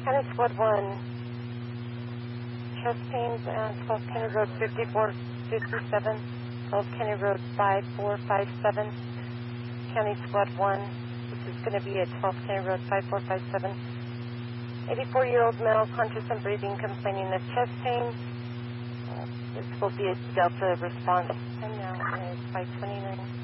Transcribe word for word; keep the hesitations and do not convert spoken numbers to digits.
County Squad one, chest pains at twelve County Road fifty-four fifty-seven, twelve County Road five four five seven, County Squad one, which is going to be at twelve County Road five four five seven. eighty-four-year-old male, conscious and breathing, complaining of chest pain. Uh, this will be a Delta response. And now is five twenty-nine.